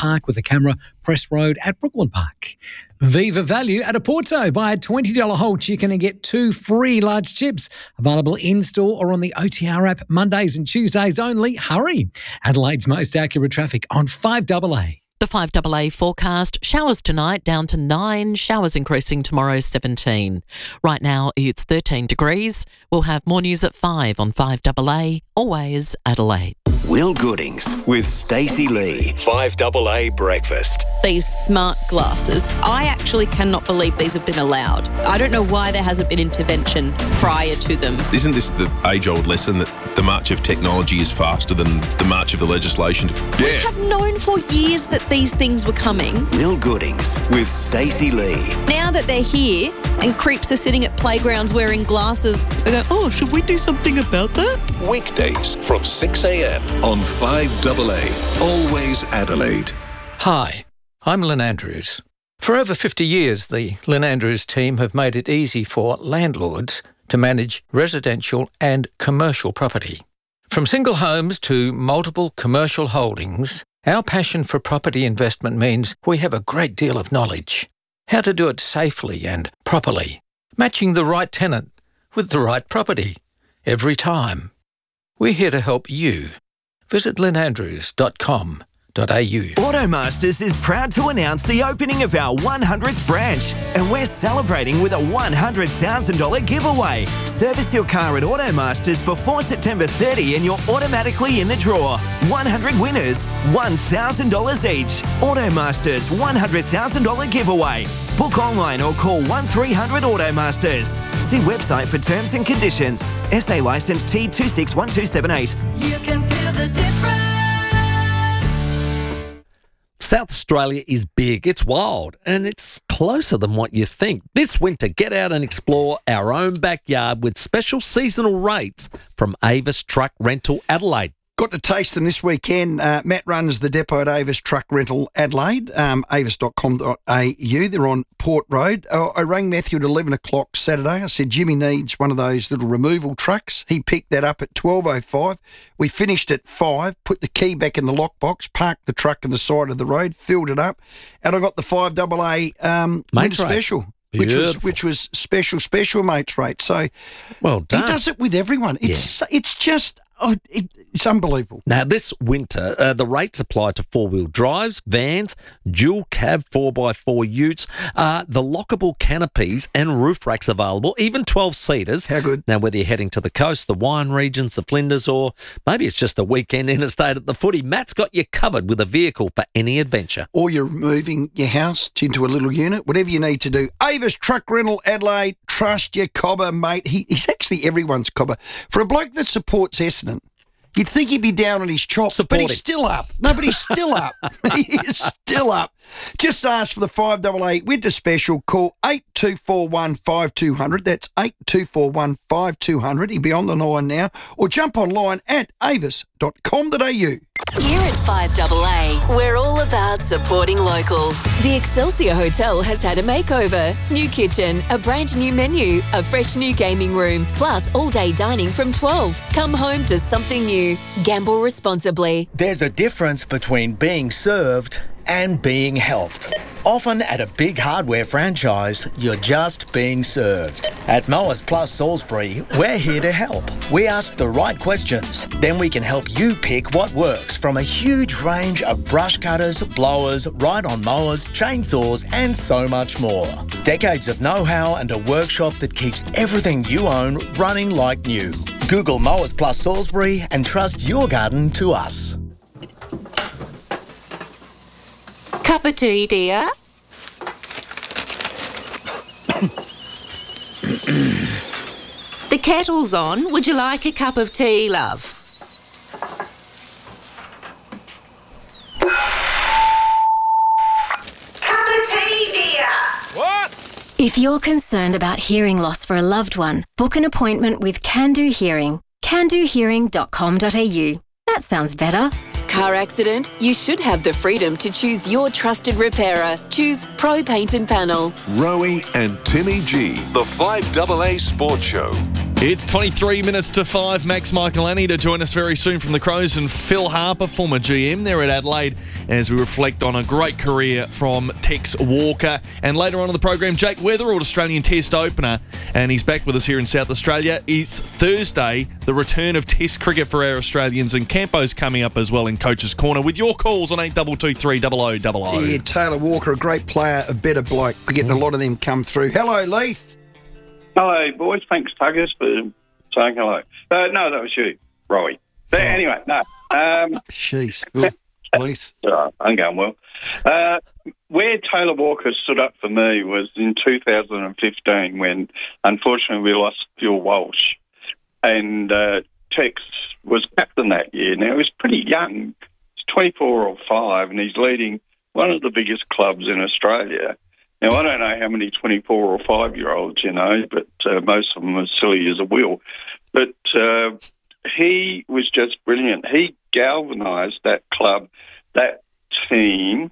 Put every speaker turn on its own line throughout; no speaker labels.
Park with a Camera, Press Road at Brooklyn Park. Viva Value at Oporto. Buy a $20 whole chicken and get 2 free large chips. Available in-store or on the OTR app Mondays and Tuesdays only. Hurry. Adelaide's most accurate traffic on 5AA.
The 5AA forecast, showers tonight down to 9, showers increasing tomorrow 17. Right now it's 13 degrees. We'll have more news at 5 on 5AA, always Adelaide.
Will Goodings with Stacey Lee. 5AA Breakfast.
These smart glasses, I actually cannot believe these have been allowed. I don't know why there hasn't been intervention prior to them.
Isn't this the age-old lesson that the march of technology is faster than the march of the legislation?
We have known for years that these things were coming.
Will Goodings with Stacey Lee.
Now that they're here and creeps are sitting at playgrounds wearing glasses, I go, oh, should we do something about that?
Weekdays from 6 a.m. on 5AA. Always Adelaide.
Hi, I'm Lynn Andrews. For over 50 years, the Lynn Andrews team have made it easy for landlords to manage residential and commercial property. From single homes to multiple commercial holdings, our passion for property investment means we have a great deal of knowledge. How to do it safely and properly, matching the right tenant with the right property every time. We're here to help you. Visit lynnandrews.com.au.
Automasters is proud to announce the opening of our 100th branch, and we're celebrating with a $100,000 giveaway. Service your car at Automasters before September 30 and you're automatically in the draw. 100 winners, $1,000 each. Automasters $100,000 giveaway. Book online or call 1300 Automasters. See website for terms and conditions. SA licence T261278.
You can feel the difference.
South Australia is big, it's wild, and it's closer than what you think. This winter, get out and explore our own backyard with special seasonal rates from Avis Truck Rental Adelaide.
Got to taste them this weekend. Matt runs the depot at Avis Truck Rental Adelaide, avis.com.au. They're on Port Road. I rang Matthew at 11 o'clock Saturday. I said, Jimmy needs one of those little removal trucks. He picked that up at 12:05. We finished at 5, put the key back in the lockbox, parked the truck on the side of the road, filled it up, and I got the 5AA winter special. Which was special mates rate. So
well done.
He does it with everyone. It's just... it's unbelievable.
Now, this winter, the rates apply to four-wheel drives, vans, dual cab 4x4 utes, the lockable canopies and roof racks available, even 12-seaters.
How good.
Now, whether you're heading to the coast, the wine regions, the Flinders, or maybe it's just a weekend interstate at the footy, Matt's got you covered with a vehicle for any adventure.
Or you're moving your house into a little unit, whatever you need to do. Avis Truck Rental Adelaide, trust your cobber, mate. He's actually everyone's cobber. For a bloke that supports Essendon, you'd think he'd be down on his chops, but he's still up. No, but he's still up. He is still up. Just ask for the 5AA winter special. Call 8241 5200. That's 8241 5200. He'll be on the line now. Or jump online at avis.com.au.
Here at 5AA, we're all about supporting local. The Excelsior Hotel has had a makeover. New kitchen, a brand new menu, a fresh new gaming room, plus all-day dining from 12. Come home to something new. Gamble responsibly.
There's a difference between being served and being helped. Often at a big hardware franchise, you're just being served. At Mowers Plus Salisbury, we're here to help. We ask the right questions, then we can help you pick what works from a huge range of brush cutters, blowers, ride-on mowers, chainsaws and so much more. Decades of know-how and a workshop that keeps everything you own running like new. Google Mowers Plus Salisbury and trust your garden to us.
Cup of tea, dear? The kettle's on. Would you like a cup of tea, love?
Cup of tea, dear.
What?
If you're concerned about hearing loss for a loved one, book an appointment with Can Do Hearing. candohearing.com.au. That sounds better.
Car accident? You should have the freedom to choose your trusted repairer. Choose Pro Paint and Panel.
Rowie and Timmy G, the 5AA Sports Show.
It's 23 minutes to 5. Max Michaelani to join us very soon from the Crows, and Phil Harper, former GM there at Adelaide, as we reflect on a great career from Tex Walker. And later on in the program, Jake Weatherald, Australian Test opener, and he's back with us here in South Australia. It's Thursday, the return of Test cricket for our Australians, and Campo's coming up as well in Coach's Corner with your calls on 8223 0000.
Yeah, Taylor Walker, a great player, a better bloke. We're getting a lot of them come through. Hello, Leith.
Hello, boys. Thanks, Tuggers, for saying hello. No, that was you, Roy. But anyway, no.
Jeez. Good. Please.
I'm going well. Where Taylor Walker stood up for me was in 2015 when, unfortunately, we lost Phil Walsh. And Tex was captain that year. Now, he was pretty young. He's 24 or 5, and he's leading one of the biggest clubs in Australia. Now, I don't know how many 24 or 5-year-olds, but most of them are silly as a wheel. But he was just brilliant. He galvanised that club, that team,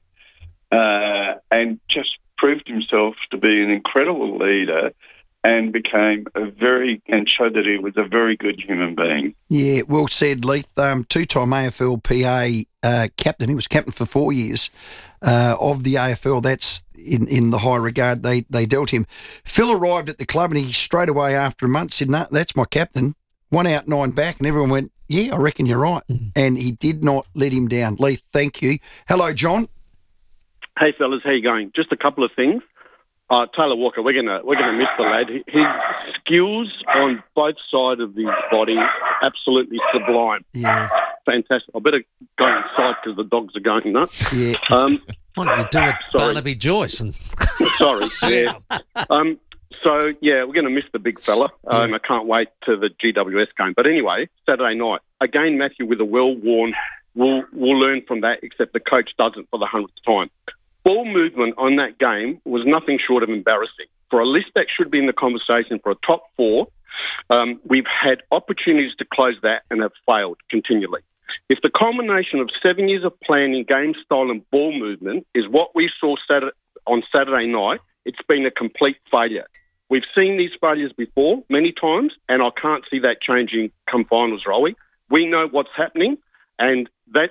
and just proved himself to be an incredible leader and and showed that he was a very good human being.
Yeah, well said, Leith. Two-time AFLPA captain. He was captain for 4 years of the AFL. That's in the high regard they dealt him. Phil arrived at the club and he straight away after a month said, "No, that's my captain." 1 out, 9 back, and everyone went, "Yeah, I reckon you're right." And he did not let him down. Leith, thank you. Hello, John.
Hey, fellas, how you going? Just a couple of things. Taylor Walker, we're gonna miss the lad. His skills on both sides of his body, absolutely sublime.
Yeah,
fantastic. I better go inside because the dogs are going nuts.
Yeah.
Why don't you do it, Barnaby Joyce?
Sorry. Yeah. So, yeah, we're going to miss the big fella, and I can't wait to the GWS game. But anyway, Saturday night, again, Matthew with a well-worn, we'll learn from that, except the coach doesn't for the 100th time. Ball movement on that game was nothing short of embarrassing. For a list that should be in the conversation for a top 4, we've had opportunities to close that and have failed continually. If the culmination of 7 years of planning, game style and ball movement is what we saw on Saturday night, it's been a complete failure. We've seen these failures before many times, and I can't see that changing come finals, Rowie. We know what's happening, and that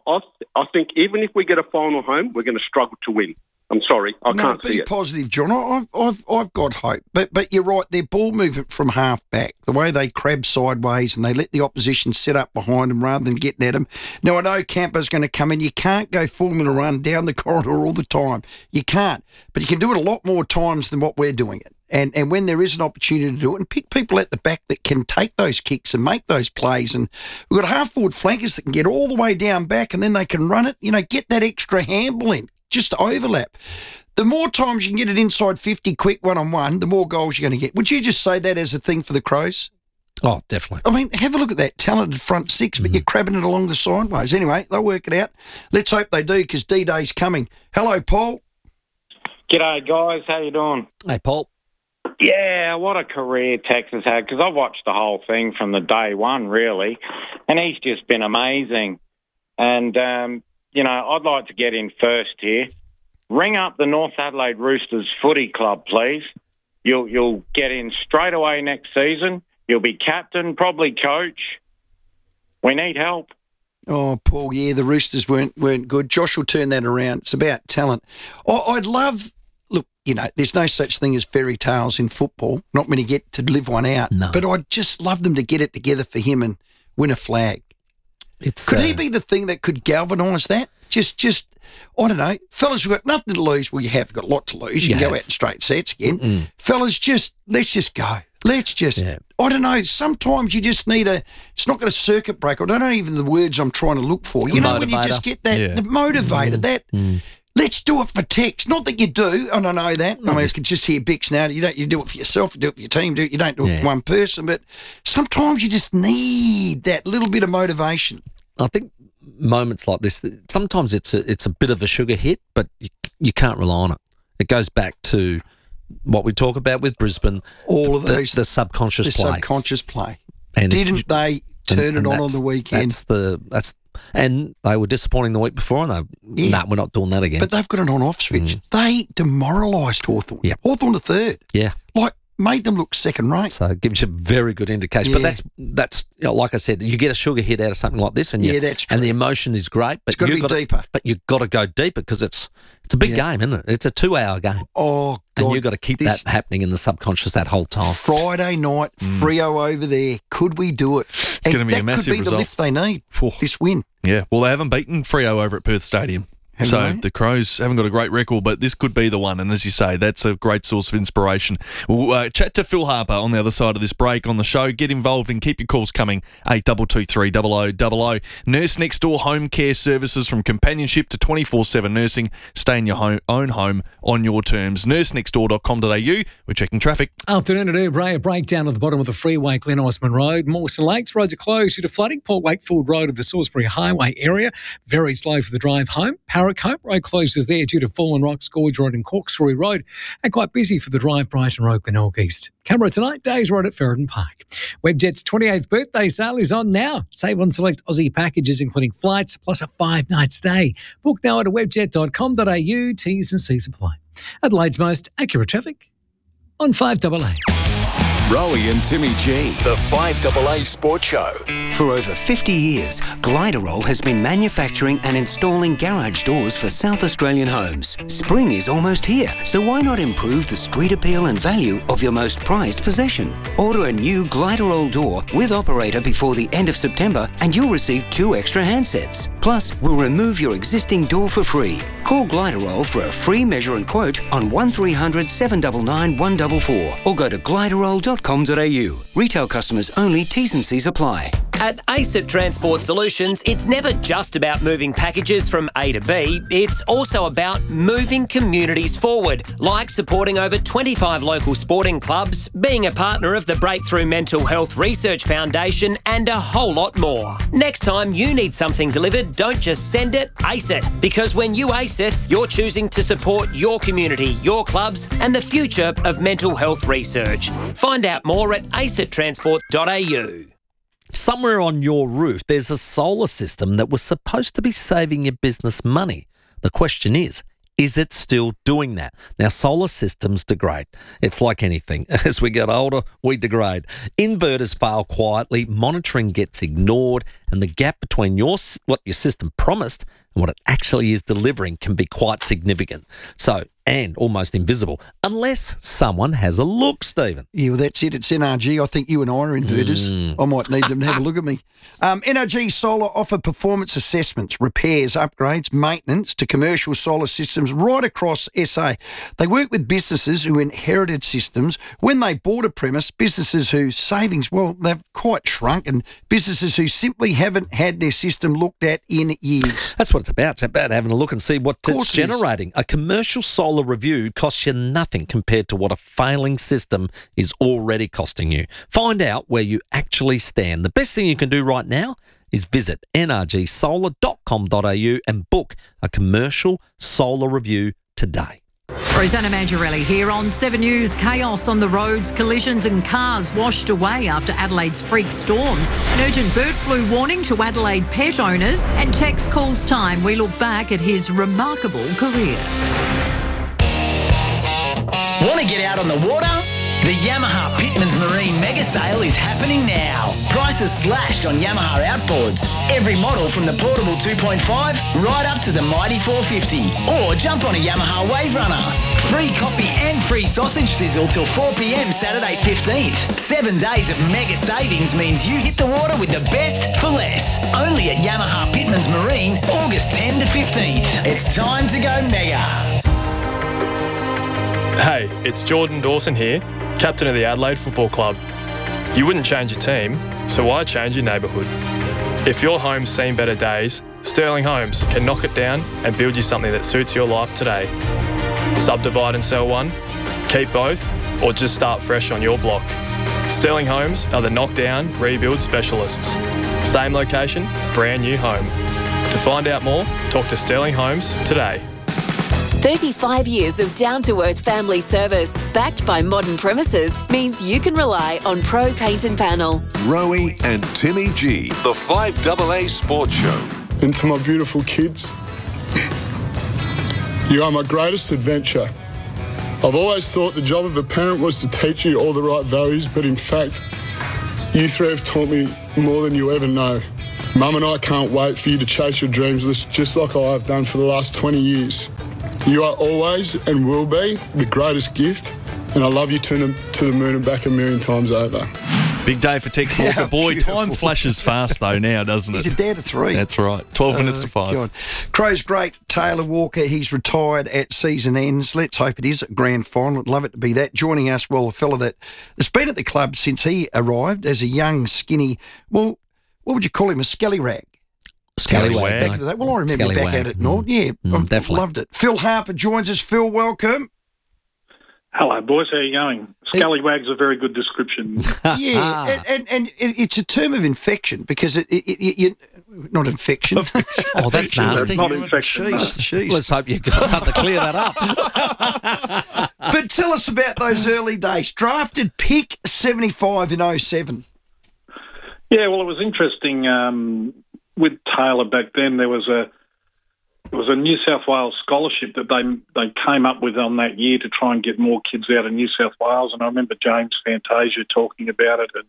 I think even if we get a final home, we're going to struggle to win. I'm sorry, I can't see it.
Be positive, John. I've got hope. But you're right, their ball movement from half back, the way they crab sideways and they let the opposition set up behind them rather than getting at them. Now, I know Camper's going to come in. You can't go Formula Run down the corridor all the time. You can't. But you can do it a lot more times than what we're doing it. And when there is an opportunity to do it, and pick people at the back that can take those kicks and make those plays. And we've got half-forward flankers that can get all the way down back and then they can run it, get that extra handball in. Just overlap. The more times you can get it inside 50 quick one-on-one, the more goals you're going to get. Would you just say that as a thing for the Crows?
Oh, definitely.
I mean, have a look at that talented front six, but you're crabbing it along the sideways. Anyway, they'll work it out. Let's hope they do, because D-Day's coming. Hello, Paul.
G'day, guys. How you doing?
Hey, Paul.
Yeah, what a career Tex has had, because I've watched the whole thing from the day one, really, and he's just been amazing. And, I'd like to get in first here. Ring up the North Adelaide Roosters Footy Club, please. You'll get in straight away next season. You'll be captain, probably coach. We need help.
Oh, Paul, yeah, the Roosters weren't good. Josh will turn that around. It's about talent. I'd love... Look, there's no such thing as fairy tales in football. Not many get to live one out.
No.
But I'd just love them to get it together for him and win a flag. Could he be the thing that could galvanise that? Just, I don't know. Fellas, we've got nothing to lose. Well, you have got a lot to lose. You can go out in straight sets again. Fellas, let's just go. Let's just, I don't know, sometimes you just need it's not got a circuit breaker. I don't know even the words I'm trying to look for. You know, when you just get that, the motivator, let's do it for Tex. Not that you do, and I know that. I could just hear Bix now. You do it for yourself, you do it for your team, you don't do it for one person, but sometimes you just need that little bit of motivation.
I think moments like this, sometimes it's a bit of a sugar hit, but you can't rely on it. It goes back to what we talk about with Brisbane.
All of those.
The subconscious play.
Subconscious play.
And
didn't they turn it on the weekend?
And they were disappointing the week before, and we're not doing that again.
But they've got an on-off switch. They demoralised Hawthorn.
Yeah.
Hawthorn to third.
Yeah.
Like, made them look second rate.
So it gives you a very good indication.
Yeah.
But that's like I said, you get a sugar hit out of something like this, and
that's true.
and the emotion is great. But
It's got to be deeper.
But you've got to go deeper because it's a big game, isn't it? It's a 2-hour game.
Oh, God.
And you've got to keep that happening in the subconscious that whole time.
Friday night, Freo over there. Could we do it?
It's going to be a massive
That could be
result.
the lift they need, this win.
Yeah, well, they haven't beaten Freo over at Perth Stadium. So the Crows haven't got a great record, but this could be the one. And as you say, that's a great source of inspiration. We'll chat to Phil Harper on the other side of this break on the show. Get involved and keep your calls coming, 8223 0000. Nurse Next Door home care services, from companionship to 24/7 nursing. Stay in your own home on your terms. nursenextdoor.com.au. We're checking traffic.
Afternoon at Urbray, a breakdown at the bottom of the freeway, Glen Osmond Road. Mawson Lakes roads are closed due to flooding. Port Wakefield Road of the Salisbury Highway area. Very slow for the drive home. Paracope Road closes there due to Fallen Rocks, Gorge Road and Corkscrew Road. And quite busy for the drive, Brighton Road, Glen East. Camera tonight, Days Road at Ferryden Park. Webjet's 28th birthday sale is on now. Save on select Aussie packages, including flights, plus a 5-night stay. Book now at webjet.com.au. T's and C's apply. Adelaide's most accurate traffic on 5AA.
Rowie and Timmy G, the 5AA Sports Show.
For over 50 years, Gliderol has been manufacturing and installing garage doors for South Australian homes. Spring is almost here, so why not improve the street appeal and value of your most prized possession? Order a new Gliderol door with operator before the end of September and you'll receive 2 extra handsets. Plus, we'll remove your existing door for free. Call Gliderol for a free measure and quote on 1300 799 144 or go to gliderol.com.au. Retail customers only. T's and C's apply.
At ACET Transport Solutions, it's never just about moving packages from A to B, it's also about moving communities forward, like supporting over 25 local sporting clubs, being a partner of the Breakthrough Mental Health Research Foundation, and a whole lot more. Next time you need something delivered, don't just send it, ace it. Because when you ace it, you're choosing to support your community, your clubs, and the future of mental health research. Find out more at acettransport.au.
Somewhere on your roof, there's a solar system that was supposed to be saving your business money. The question is it still doing that? Now, solar systems degrade. It's like anything. As we get older, we degrade. Inverters fail quietly, monitoring gets ignored, and the gap between what your system promised and what it actually is delivering can be quite significant. And almost invisible, unless someone has a look, Stephen.
Yeah, well, that's it. It's NRG. I think you and I are inverters. I might need them to have a look at me. NRG Solar offer performance assessments, repairs, upgrades, maintenance to commercial solar systems right across SA. They work with businesses who inherited systems when they bought a premise, businesses whose savings, well, they've quite shrunk, and businesses who simply haven't had their system looked at in years.
That's what it's about. It's about having a look and see what it's generating. A commercial solar review costs you nothing compared to what a failing system is already costing you. Find out where you actually stand. The best thing you can do right now is visit nrgsolar.com.au and book a commercial solar review today.
Rosanna Mangiarelli here on 7 News. Chaos on the roads, collisions and cars washed away after Adelaide's freak storms. An urgent bird flu warning to Adelaide pet owners. And Tex calls time. We look back at his remarkable career.
Want to get out on the water? The Yamaha Pitmans Marine Mega Sale is happening now. Prices slashed on Yamaha outboards. Every model from the portable 2.5 right up to the mighty 450. Or jump on a Yamaha Wave Runner. Free coffee and free sausage sizzle till 4 p.m. Saturday 15th. 7 days of mega savings means you hit the water with the best for less. Only at Yamaha Pitmans Marine, August 10 to 15th. It's time to go mega.
Hey, it's Jordan Dawson here, captain of the Adelaide Football Club. You wouldn't change your team, so why change your neighbourhood? If your home's seen better days, Sterling Homes can knock it down and build you something that suits your life today. Subdivide and sell one, keep both, or just start fresh on your block. Sterling Homes are the knockdown, rebuild specialists. Same location, brand new home. To find out more, talk to Sterling Homes today.
35 years of down-to-earth family service, backed by modern premises, means you can rely on Pro Paint and Panel.
Rowie and Timmy G, the 5AA Sports Show.
And to my beautiful kids, you are my greatest adventure
I've always thought the job of a parent was to teach you all the right values, but in fact, you three have taught me more than you ever know. Mum and I can't wait for you to chase your dreams list just like I have done for the last 20 years. You are always and will be the greatest gift, and I love you to the moon and back a million times over.
Big day for Tex Walker.
How
Boy,
beautiful.
time flashes fast, though, now, doesn't it?
He's a dad of 3.
That's right. 12 minutes to 5.
God. Crows great Taylor Walker. He's retired at season ends. Let's hope it is a grand final. I'd love it to be that. Joining us, well, a fella that's been at the club since he arrived as a young, skinny, well, what would you call him, a scallywag?
Scallywag.
Back in the day. Well, I remember back at it, Nord. Yeah, I
definitely.
loved it. Phil Harper joins us. Phil, welcome.
Hello, boys. How are you going? Scallywag's a very good description.
Yeah, and it's a term of infection because it not infection.
Oh, that's nasty.
Not infection.
Jeez.
Let's hope you got something to clear that up.
But tell us about those early days. Drafted pick 75 in 07.
Yeah, well, it was interesting. With Taylor back then, there was a New South Wales scholarship that they came up with on that year to try and get more kids out of New South Wales. And I remember James Fantasia talking about it and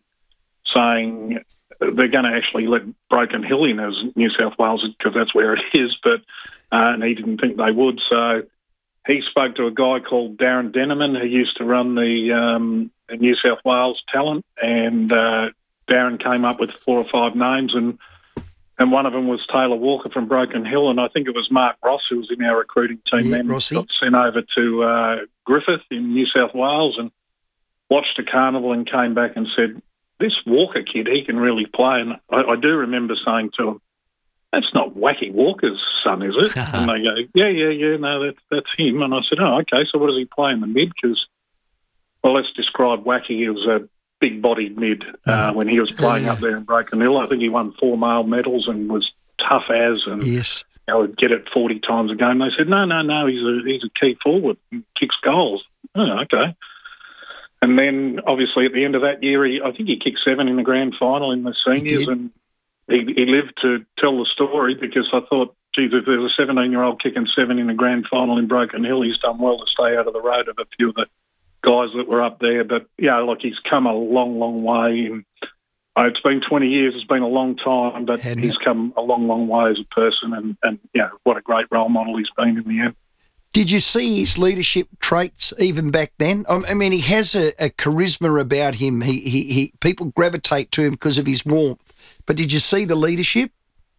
saying they're going to actually let Broken Hill in as New South Wales because that's where it is. But and he didn't think they would, so he spoke to a guy called Darren Denneman who used to run the New South Wales talent, and Darren came up with 4 or 5 names, and one of them was Taylor Walker from Broken Hill, and I think it was Mark Ross who was in our recruiting team then.
Rossi.
Got sent over to Griffith in New South Wales and watched a carnival and came back and said, this Walker kid, he can really play. And I do remember saying to him, that's not Wacky Walker's son, is it? And they go, yeah, no, that's him. And I said, oh, okay, so what does he play in the mid? Because, well, let's describe Wacky. He was a big-bodied mid when he was playing up there in Broken Hill. I think he won 4 male medals and was tough as, and
yes,
would get it 40 times a game. They said, no, he's a key forward, and kicks goals. Oh, okay. And then, obviously, at the end of that year, I think he kicked 7 in the grand final in the seniors, and he lived to tell the story because I thought, geez, if there's a 17-year-old kicking 7 in the grand final in Broken Hill, he's done well to stay out of the road of a few of the guys that were up there. But, yeah, look, he's come a long, long way. And it's been 20 years. It's been a long time, but he's come a long, long way as a person. And what a great role model he's been in the end.
Did you see his leadership traits even back then? I mean, he has a charisma about him. He people gravitate to him because of his warmth. But did you see the leadership?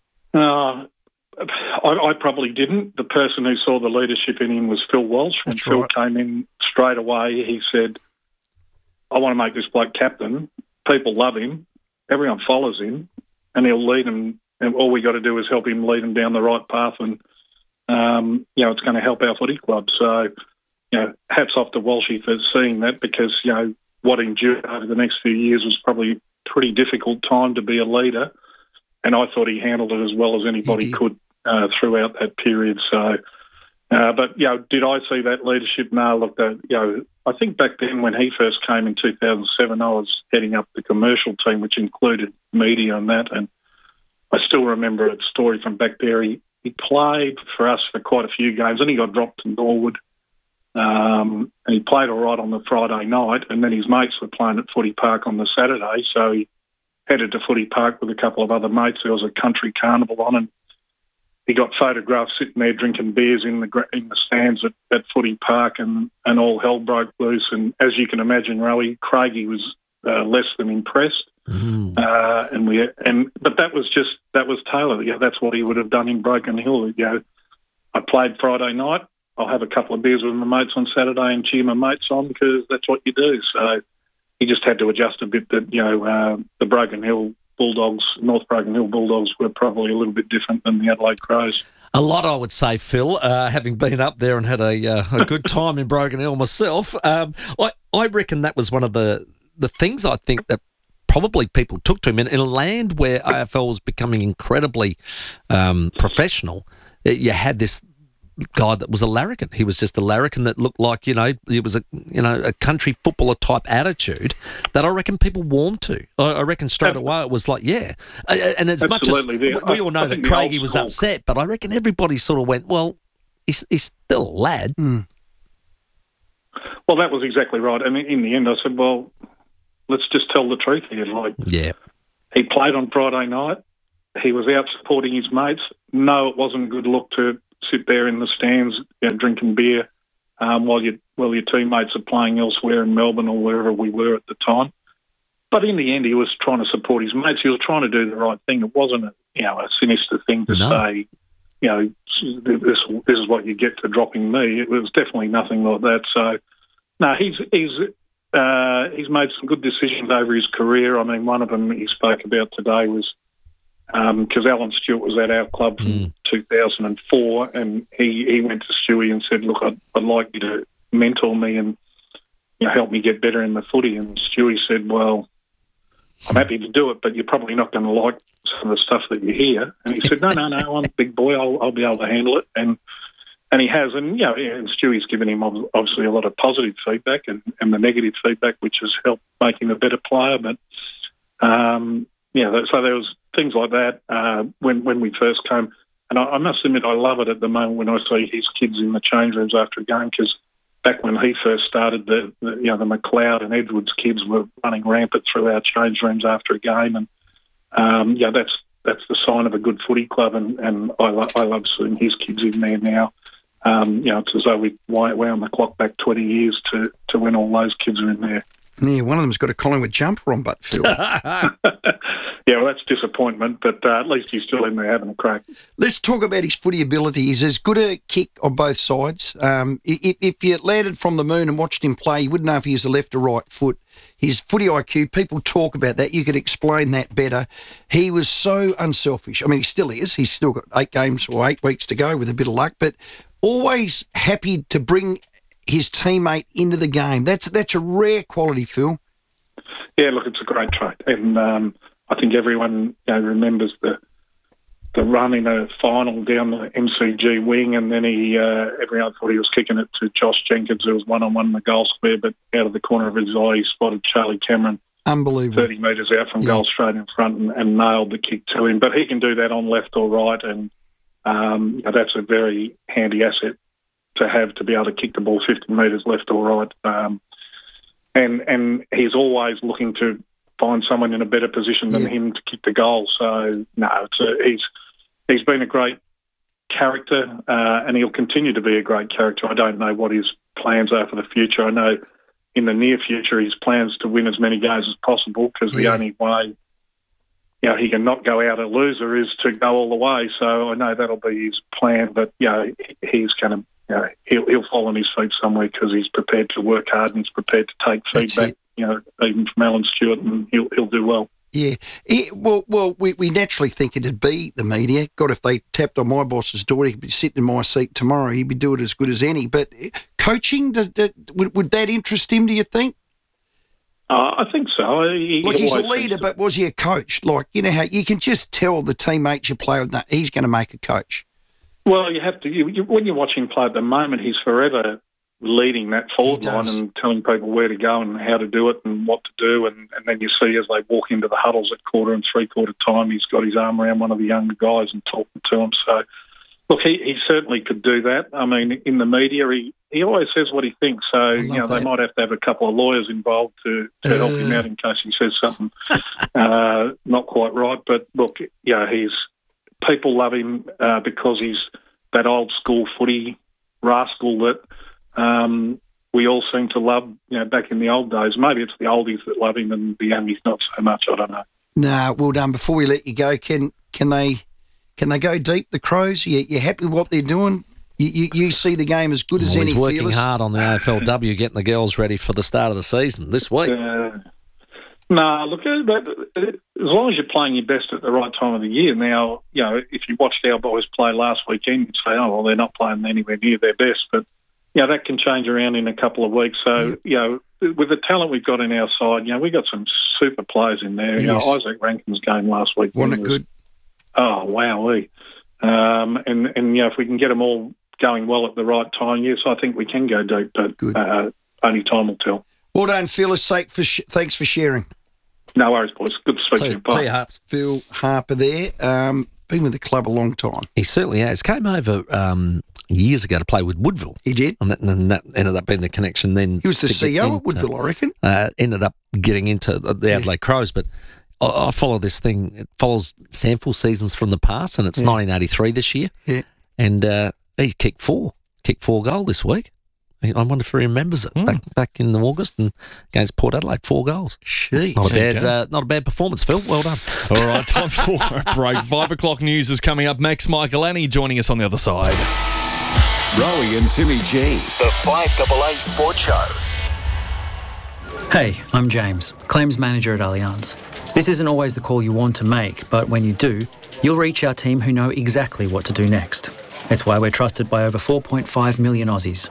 I probably didn't. The person who saw the leadership in him was Phil Walsh. When Phil came in straight away, he said, I want to make this bloke captain. People love him. Everyone follows him. And he'll lead them. And all we got to do is help him lead them down the right path. And, it's going to help our footy club. So, hats off to Walshy for seeing that because, what endured over the next few years was probably a pretty difficult time to be a leader. And I thought he handled it as well as anybody could throughout that period. So, but did I see that leadership? No, look, I think back then when he first came in 2007, I was heading up the commercial team, which included media and that. And I still remember a story from back there. He played for us for quite a few games, and he got dropped to Norwood. And he played all right on the Friday night, and then his mates were playing at Footy Park on the Saturday, so he headed to Footy Park with a couple of other mates. There was a country carnival on, and he got photographed sitting there drinking beers in the stands at Footy Park, and all hell broke loose. And as you can imagine, Rowie, Craigie was less than impressed. But that was Taylor. That's what he would have done in Broken Hill. I played Friday night. I'll have a couple of beers with my mates on Saturday and cheer my mates on because that's what you do. So he just had to adjust a bit that, the Broken Hill Bulldogs, North Broken Hill Bulldogs were probably a little bit different than the Adelaide Crows.
A lot, I would say, Phil, having been up there and had a good time in Broken Hill myself. I reckon that was one of the things I think that probably people took to him. In a land where AFL was becoming incredibly professional, you had this guy that was a larrikin. He was just a larrikin that looked like, he was a country footballer type attitude that I reckon people warmed to. I reckon straight away it was like, yeah. And as
Absolutely.
much as we all know that Craigie was upset, but I reckon everybody sort of went, well, he's still a lad.
Well, that was exactly right. And in the end, I said, well, let's just tell the truth here. Like,
yeah,
he played on Friday night. He was out supporting his mates. No, it wasn't a good look to sit there in the stands, drinking beer while your teammates are playing elsewhere in Melbourne or wherever we were at the time. But in the end, he was trying to support his mates. He was trying to do the right thing. It wasn't a sinister thing to say, this is what you get for dropping me. It was definitely nothing like that. So, no, he's made some good decisions over his career. I mean, one of them he spoke about today was because Alan Stewart was at our club from 2004, and he went to Stewie and said, look, I'd like you to mentor me and help me get better in the footy. And Stewie said, well, I'm happy to do it, but you're probably not going to like some of the stuff that you hear. And he said, no, I'm a big boy. I'll be able to handle it. And he has. And, and Stewie's given him obviously a lot of positive feedback and the negative feedback, which has helped make him a better player. But, so there was things like that when we first came. And I must admit, I love it at the moment when I see his kids in the change rooms after a game, because back when he first started, the McLeod and Edwards kids were running rampant through our change rooms after a game, and that's the sign of a good footy club. And I love seeing his kids in there now. It's as though we wound the clock back 20 years to when all those kids are in there.
Yeah, one of them's got a Collingwood jumper on, but Phil.
Yeah, well, that's disappointment, but at least he's still in there having a crack.
Let's talk about his footy ability. He's as good a kick on both sides. If you landed from the moon and watched him play, you wouldn't know if he was a left or right foot. His footy IQ, people talk about that. You could explain that better. He was so unselfish. I mean, he still is. He's still got 8 games or 8 weeks to go with a bit of luck, but always happy to bring his teammate into the game. That's a rare quality, Phil.
Yeah, look, it's a great trait. And I think everyone remembers the run in a final down the MCG wing, and then everyone thought he was kicking it to Josh Jenkins, who was one-on-one in the goal square, but out of the corner of his eye, he spotted Charlie Cameron.
Unbelievable.
30 metres out from goal straight in front and nailed the kick to him. But he can do that on left or right, and that's a very handy asset to have, to be able to kick the ball 50 metres left or right. And he's always looking to find someone in a better position than him to kick the goal. So, no, he's been a great character, and he'll continue to be a great character. I don't know what his plans are for the future. I know in the near future his plans to win as many games as possible, because the only way he can not go out a loser is to go all the way. So I know that'll be his plan, but he's going to he'll fall on his feet somewhere, because he's prepared to work hard and he's prepared to take feedback, even from Alan Stewart, and he'll do well.
Yeah. Well, we naturally think it'd be the media. God, if they tapped on my boss's door, he'd be sitting in my seat tomorrow. He'd be doing it as good as any. But coaching, would that interest him, do you think?
I think so.
He's a leader, but was he a coach? Like, how you can just tell the teammates you play with, he's going to make a coach.
Well, you have to. When you watch him play at the moment, he's forever leading that forward line and telling people where to go and how to do it and what to do. And then you see as they walk into the huddles at quarter and three-quarter time, he's got his arm around one of the younger guys and talking to them. So, look, he certainly could do that. I mean, in the media, he always says what he thinks. So, they might have to have a couple of lawyers involved to help him out in case he says something not quite right. But, look, people love him because he's that old school footy rascal that we all seem to love, back in the old days. Maybe it's the oldies that love him and the youngies not so much. I don't know.
No, well done. Before we let you go, can they go deep, the Crows? You happy with what they're doing? You see the game as good as any.
He's working hard on the AFLW, getting the girls ready for the start of the season this week.
No, look, as long as you're playing your best at the right time of the year. Now, if you watched our boys play last weekend, you'd say, oh, well, they're not playing anywhere near their best. But, that can change around in a couple of weeks. So, with the talent we've got in our side, we've got some super players in there.
Yes.
Isaac Rankin's game last week
wasn't it good?
Oh, wowee. And if we can get them all going well at the right time, yes, I think we can go deep, but only time will tell.
Well done, Phil. Thanks for sharing.
No worries, boys. Good to speak to you. Bye.
See you, Harps.
Phil Harper there. Been with the club a long time.
He certainly has. Came over years ago to play with Woodville.
He did.
And that ended up being the connection then.
He was the CEO at Woodville, I reckon.
Ended up getting into the Adelaide Crows, but I follow this thing. It follows sample seasons from the past, and it's 1983 this year.
Yeah.
And he kicked four goals this week. I wonder if he remembers it. Back in August and against Port Adelaide, 4 goals.
Jeez.
Not a bad performance, Phil. Well done.
All right, time for a break. 5 o'clock news is coming up. Max Michaelani joining us on the other side.
Rowie and Timmy G, the 5AA Sports Show.
Hey, I'm James, Claims Manager at Allianz. This isn't always the call you want to make, but when you do, you'll reach our team who know exactly what to do next. It's why we're trusted by over 4.5 million Aussies.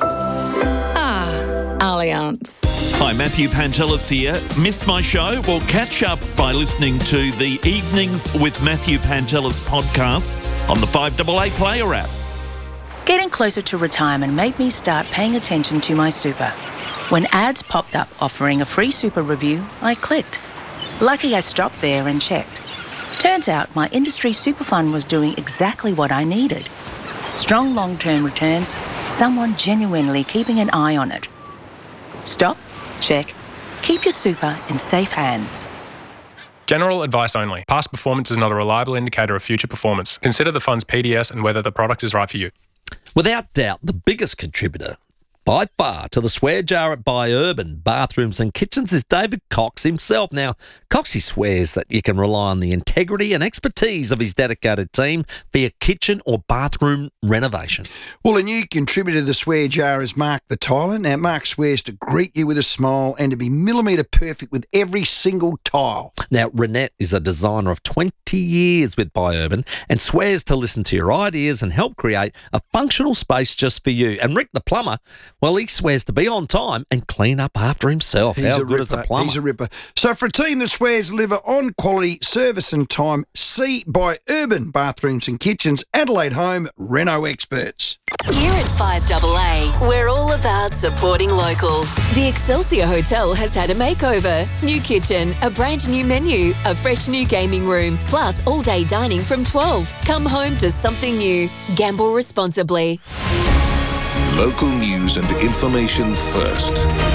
Allianz.
Hi, Matthew Pantelis here. Missed my show? Well, catch up by listening to the Evenings with Matthew Pantelis podcast on the 5AA Player app.
Getting closer to retirement made me start paying attention to my super. When ads popped up offering a free super review, I clicked. Lucky I stopped there and checked. Turns out my industry super fund was doing exactly what I needed. Strong long-term returns, someone genuinely keeping an eye on it. Stop, check, keep your super in safe hands.
General advice only. Past performance is not a reliable indicator of future performance. Consider the fund's PDS and whether the product is right for you.
Without doubt, the biggest contributor by far to the swear jar at Buy Urban Bathrooms and Kitchens is David Cox himself. Now, Coxie swears that you can rely on the integrity and expertise of his dedicated team for your kitchen or bathroom renovation.
Well, a new contributor to the swear jar is Mark the Tiler. Now, Mark swears to greet you with a smile and to be millimetre perfect with every single tile.
Now, Renette is a designer of 20 years with Buy Urban and swears to listen to your ideas and help create a functional space just for you. And Rick the plumber, well, he swears to be on time and clean up after himself. How good is a plumber?
He's a ripper. So for a team that swears to deliver on quality service and time, see Buy Urban Bathrooms and Kitchens, Adelaide Home, Reno experts.
Here at 5AA, we're all about supporting local. The Excelsior Hotel has had a makeover. New kitchen, a brand new menu, a fresh new gaming room, plus all-day dining from 12. Come home to something new. Gamble responsibly.
Local news and information first.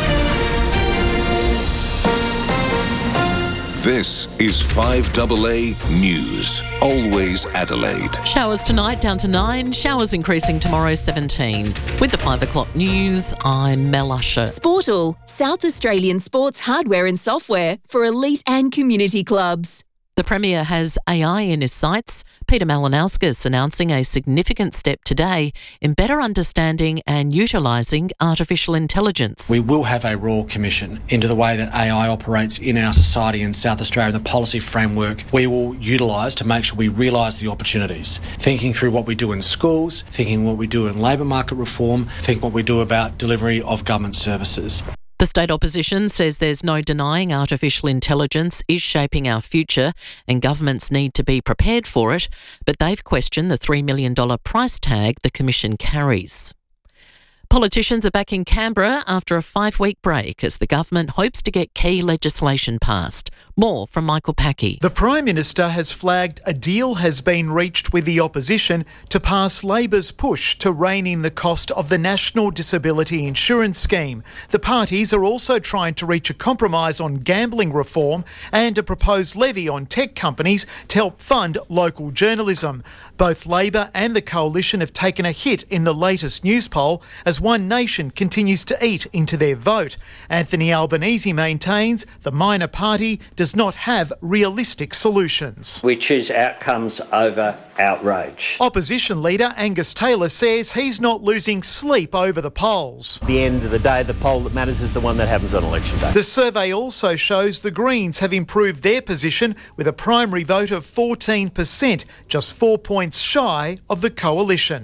This is 5AA News. Always Adelaide.
Showers tonight down to 9. Showers increasing tomorrow 17. With the 5 o'clock news, I'm Mel Usher.
Sportal, South Australian sports hardware and software for elite and community clubs.
The Premier has AI in his sights. Peter Malinauskas announcing a significant step today in better understanding and utilising artificial intelligence.
We will have a Royal Commission into the way that AI operates in our society in South Australia and the policy framework we will utilise to make sure we realise the opportunities. Thinking through what we do in schools, thinking what we do in labour market reform, thinking what we do about delivery of government services.
The state opposition says there's no denying artificial intelligence is shaping our future and governments need to be prepared for it, but they've questioned the $3 million price tag the Commission carries. Politicians are back in Canberra after a 5-week break as the government hopes to get key legislation passed. More from Michael Packey.
The Prime Minister has flagged a deal has been reached with the opposition to pass Labor's push to rein in the cost of the National Disability Insurance Scheme. The parties are also trying to reach a compromise on gambling reform and a proposed levy on tech companies to help fund local journalism. Both Labor and the Coalition have taken a hit in the latest news poll as One Nation continues to eat into their vote. Anthony Albanese maintains the minor party does not have realistic solutions.
We choose outcomes over outrage.
Opposition leader Angus Taylor says he's not losing sleep over the polls.
At the end of the day, the poll that matters is the one that happens on election day.
The survey also shows the Greens have improved their position with a primary vote of 14%, just 4 points shy of the Coalition.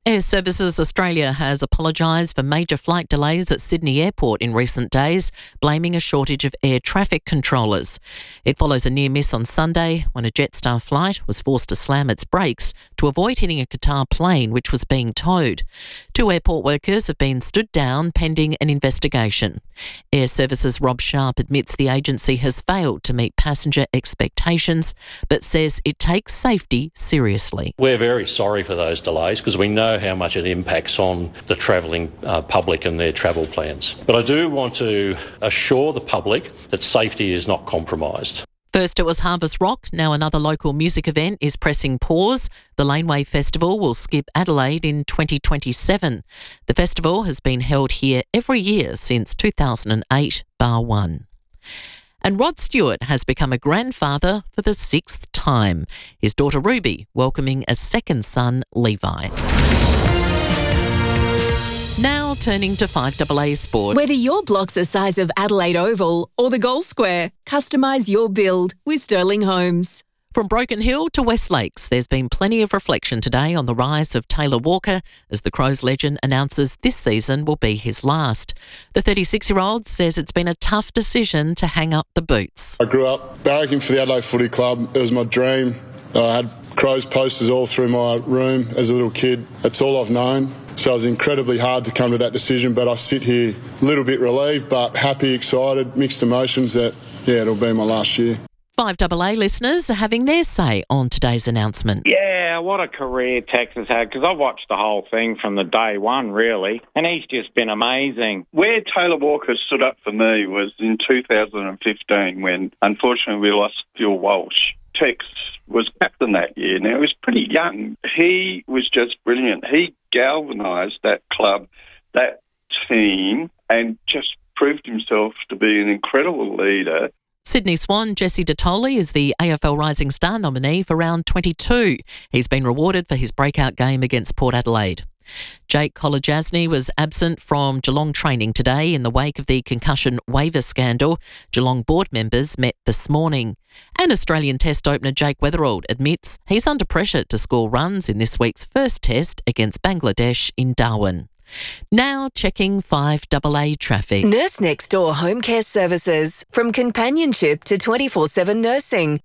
Air Services Australia has apologised for major flight delays at Sydney Airport in recent days, blaming a shortage of air traffic controllers. It follows a near miss on Sunday when a Jetstar flight was forced to slam its brakes to avoid hitting a Qatar plane which was being towed. 2 airport workers have been stood down pending an investigation. Air Services Rob Sharp admits the agency has failed to meet passenger expectations, but says it takes safety seriously.
We're very sorry for those delays because we know how much it impacts on the travelling public and their travel plans. But I do want to assure the public that safety is not compromised.
First it was Harvest Rock, now another local music event is pressing pause. The Laneway Festival will skip Adelaide in 2027. The festival has been held here every year since 2008, bar one. And Rod Stewart has become a grandfather for the 6th time. His daughter Ruby welcoming a second son, Levi. Now turning to 5AA Sport.
Whether your block's the size of Adelaide Oval or the Gold Square, customise your build with Sterling Homes.
From Broken Hill to West Lakes, there's been plenty of reflection today on the rise of Taylor Walker as the Crows legend announces this season will be his last. The 36-year-old says it's been a tough decision to hang up the boots.
I grew up barracking for the Adelaide Footy Club. It was my dream. I had Crows posters all through my room as a little kid. That's all I've known. So it was incredibly hard to come to that decision, but I sit here a little bit relieved, but happy, excited, mixed emotions that, it'll be my last year.
5AA listeners are having their say on today's announcement.
Yeah, what a career Tex has had, because I've watched the whole thing from the day one, really, and he's just been amazing.
Where Taylor Walker stood up for me was in 2015 when, unfortunately, we lost Phil Walsh. Tex was captain that year. Now, he was pretty young. He was just brilliant. He galvanised that club, that team, and just proved himself to be an incredible leader.
Sydney Swan Jesse Detoli is the AFL Rising Star nominee for round 22. He's been rewarded for his breakout game against Port Adelaide. Jake Kolodjasny was absent from Geelong training today in the wake of the concussion waiver scandal. Geelong board members met this morning. And Australian Test opener Jake Weatherald admits he's under pressure to score runs in this week's first test against Bangladesh in Darwin. Now checking 5AA traffic.
Nurse Next Door Home Care Services. From companionship to 24/7 nursing.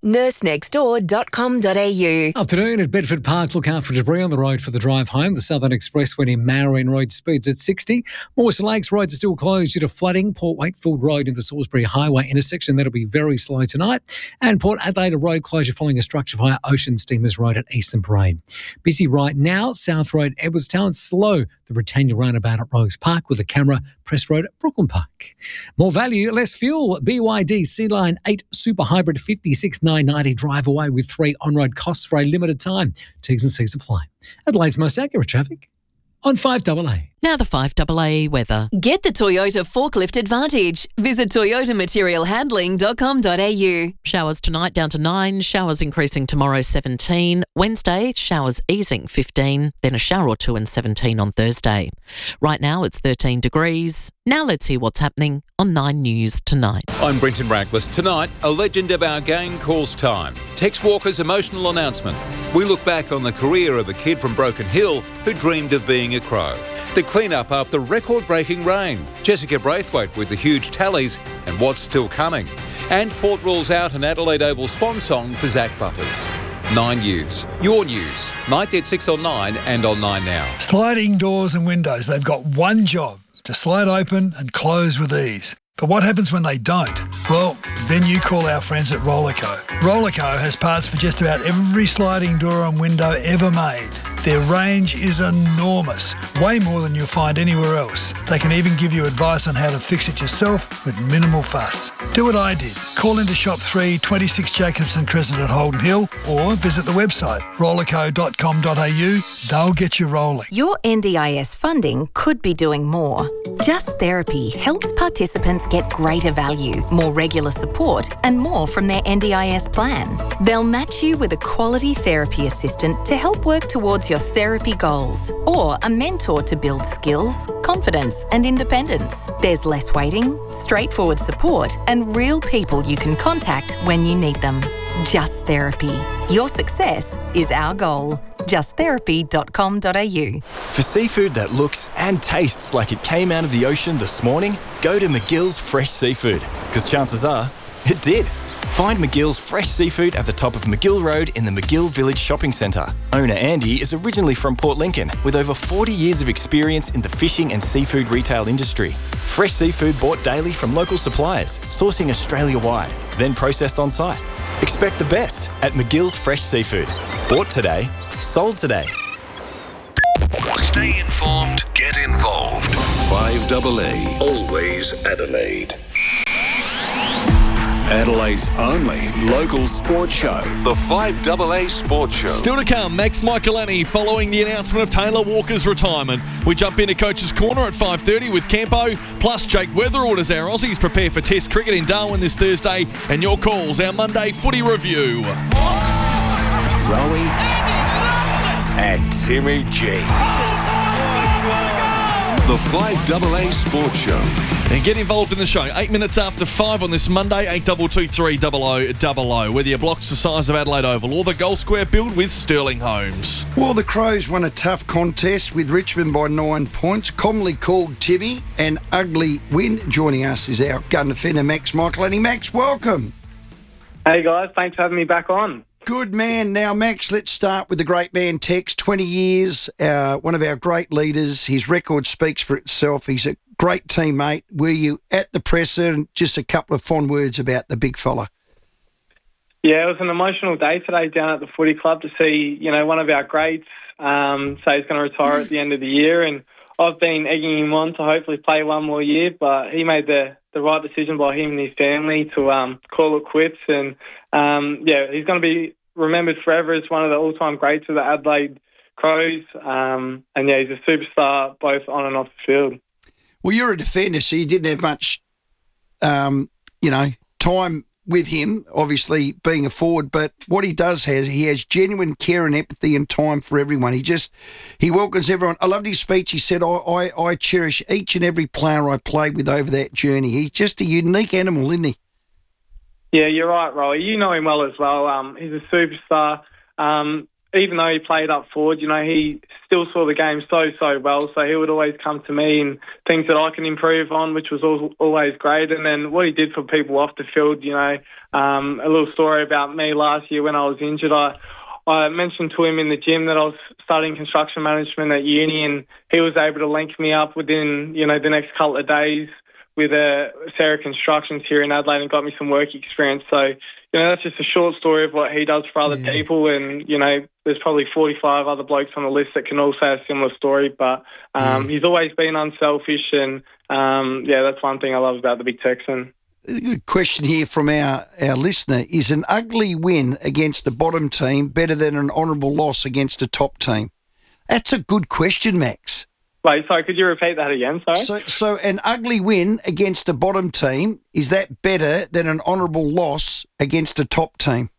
nursenextdoor.com.au.
Afternoon at Bedford Park. Look out for debris on the road for the drive home. The Southern Expressway in Mowreen Road speeds at 60. Mawson Lakes roads are still closed due to flooding. Port Wakefield Road in the Salisbury Highway intersection. That'll be very slow tonight. And Port Adelaide road closure following a structure fire. Ocean Steamers Road at Eastern Parade. Busy right now. South Road, Edwardstown. Slow. The Britannia roundabout at Rogues Park with a camera. Press Road at Brooklyn Park. More value, less fuel. BYD C-Line 8 Super Hybrid 56,990. Drive away with 3 on-road costs for a limited time. T's and C's apply. Adelaide's most accurate traffic on 5AA.
Now the 5AA weather.
Get the Toyota Forklift Advantage. Visit toyotamaterialhandling.com.au.
Showers tonight down to 9, showers increasing tomorrow 17. Wednesday, showers easing 15, then a shower or 2 and 17 on Thursday. Right now it's 13 degrees. Now let's hear what's happening on 9 News tonight.
I'm Brenton Raglis. Tonight, a legend of our game calls time. Tex Walker's emotional announcement. We look back on the career of a kid from Broken Hill who dreamed of being a Crow. The clean-up after record-breaking rain. Jessica Braithwaite with the huge tallies and what's still coming. And Port rules out an Adelaide Oval swan song for Zach Butters. 9 News. Your news. Night at 6 on 9 and on 9 Now.
Sliding doors and windows. They've got one job, to slide open and close with ease. But what happens when they don't? Well, then you call our friends at Rollerco. Rollerco has parts for just about every sliding door and window ever made. Their range is enormous, way more than you'll find anywhere else. They can even give you advice on how to fix it yourself with minimal fuss. Do what I did. Call into Shop 3, 26 Jacobson Crescent at Holden Hill, or visit the website rollerco.com.au. They'll get you rolling.
Your NDIS funding could be doing more. Just Therapy helps participants get greater value, more regular support, and more from their NDIS plan. They'll match you with a quality therapy assistant to help work towards your therapy goals, or a mentor to build skills, confidence, and independence. There's less waiting, straightforward support, and real people you can contact when you need them. Just Therapy. Your success is our goal. justtherapy.com.au.
For seafood that looks and tastes like it came out of the ocean this morning, go to McGill's Fresh Seafood, because chances are it did. Find McGill's Fresh Seafood at the top of McGill Road in the McGill Village Shopping Centre. Owner Andy is originally from Port Lincoln with over 40 years of experience in the fishing and seafood retail industry. Fresh seafood bought daily from local suppliers, sourcing Australia-wide, then processed on site. Expect the best at McGill's Fresh Seafood. Bought today, sold today.
Stay informed, get involved. 5AA, always Adelaide. Adelaide's only local sports show, the 5AA Sports Show.
Still to come, Max Michelini following the announcement of Taylor Walker's retirement. We jump into Coach's Corner at 5:30 with Campo, plus Jake Weatherald as our Aussies prepare for Test cricket in Darwin this Thursday, and your calls, our Monday footy review.
Rowie and Timmy G. The 5AA Sports Show.
And get involved in the show. 8 minutes after 5 on this Monday, 8223 0000. Whether your block's the size of Adelaide Oval or the goal square build with Sterling Homes.
Well, the Crows won a tough contest with Richmond by 9 points, commonly called Timmy. An ugly win. Joining us is our gun defender, Max Michelini. Max, welcome.
Hey guys, thanks for having me back on.
Good man. Now, Max, let's start with the great man Tex. 20 years, one of our great leaders. His record speaks for itself. He's a great teammate. Were you at the presser? And just a couple of fond words about the big fella.
Yeah, it was an emotional day today down at the footy club to see, one of our greats say he's going to retire at the end of the year. And I've been egging him on to hopefully play one more year, but he made the right decision by him and his family to call it quits. And, he's going to be remembered forever as one of the all-time greats of the Adelaide Crows. He's a superstar both on and off the field.
Well, you're a defender, so you didn't have much, time with him, obviously being a forward. But what he does he has genuine care and empathy and time for everyone. He welcomes everyone. I loved his speech. He said, I cherish each and every player I played with over that journey. He's just a unique animal, isn't he?
Yeah, you're right, Roy. You know him well as well. He's a superstar. Even though he played up forward, he still saw the game so well. So he would always come to me and things that I can improve on, which was always great. And then what he did for people off the field, a little story about me last year when I was injured. I mentioned to him in the gym that I was studying construction management at uni, and he was able to link me up within, the next couple of days with Sarah Constructions here in Adelaide and got me some work experience. So, that's just a short story of what he does for other people. And, there's probably 45 other blokes on the list that can all say a similar story. But he's always been unselfish. And, that's one thing I love about the Big Texan.
A good question here from our listener. Is an ugly win against a bottom team better than an honourable loss against a top team? That's a good question, Max.
Wait, sorry, could you repeat that again? Sorry.
So an ugly win against a bottom team, is that better than an honourable loss against a top team?